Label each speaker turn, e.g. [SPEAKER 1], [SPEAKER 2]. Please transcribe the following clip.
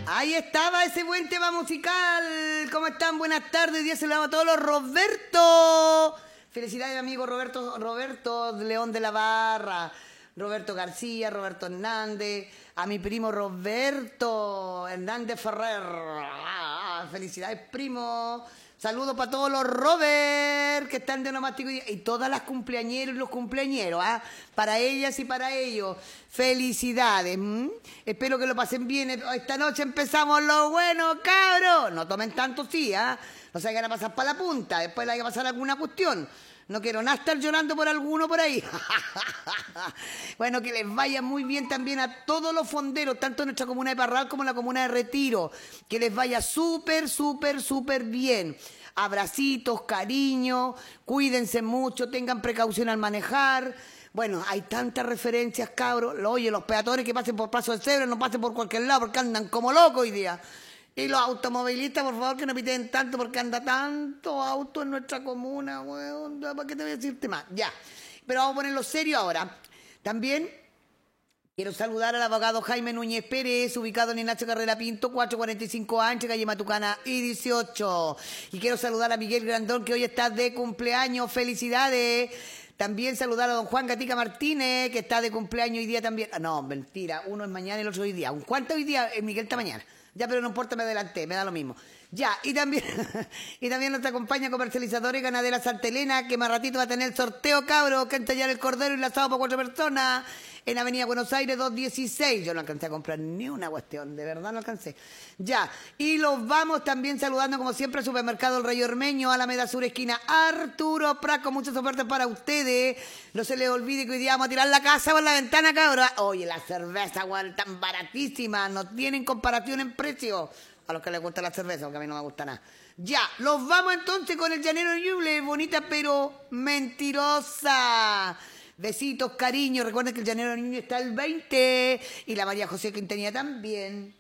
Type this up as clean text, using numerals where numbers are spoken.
[SPEAKER 1] Ahí estaba ese buen tema musical. ¿Cómo están? Buenas tardes. Día se lo damos a todos los Roberto. Felicidades, amigo Roberto León de la Barra, Roberto García, Roberto Hernández, a mi primo Roberto Hernández Ferrer. Felicidades, primo. Saludos para todos los Robert que están de onomástico y todas las cumpleañeros y los cumpleañeros, para ellas y para ellos. Felicidades. Espero que lo pasen bien. Esta noche empezamos lo bueno, cabros. No tomen tanto, sí, no se vayan a pasar para la punta. Después le vaya a pasar alguna cuestión. No quiero nada estar llorando por alguno por ahí. Bueno, que les vaya muy bien también a todos los fonderos, tanto en nuestra comuna de Parral como en la comuna de Retiro. Que les vaya súper, súper, súper bien. Abracitos, cariño, cuídense mucho, tengan precaución al manejar. Bueno, hay tantas referencias, cabros. Oye, los peatones que pasen por Paso del Cebra no pasen por cualquier lado porque andan como locos hoy día. Y los automovilistas, por favor, que no piten tanto porque anda tanto auto en nuestra comuna, weón. ¿Para qué te voy a decirte más? Ya. Pero vamos a ponerlo serio ahora. También quiero saludar al abogado Jaime Núñez Pérez, ubicado en Ignacio Carrera Pinto, 445 Ancha, calle Matucana y 18. Y quiero saludar a Miguel Grandón, que hoy está de cumpleaños. ¡Felicidades! También saludar a don Juan Gatica Martínez, que está de cumpleaños hoy día también. No, mentira. Uno es mañana y el otro hoy día. ¿Cuánto hoy día? Miguel está mañana. Ya, pero no importa, me adelanté, me da lo mismo. Ya, y también nos acompaña comercializadora y ganadera Santa Elena, que más ratito va a tener sorteo, cabros, que entallar el cordero y el asado para 4 personas, en Avenida Buenos Aires 216. Yo no alcancé a comprar ni una cuestión, de verdad no alcancé. Ya, y los vamos también saludando, como siempre, al Supermercado El Rey Ormeño, Alameda Sur, esquina Arturo Prat, con muchas ofertas para ustedes. No se les olvide que hoy día vamos a tirar la casa por la ventana, cabros. Oye, la cerveza, weón, tan baratísima, no tienen comparación en precio. A los que les gusta la cerveza, porque a mí no me gusta nada. Ya, los vamos entonces con el Llanero Ñuble, bonita pero mentirosa. Besitos, cariño. Recuerden que el Llanero Niño está el 20 y la María José Quintanilla también.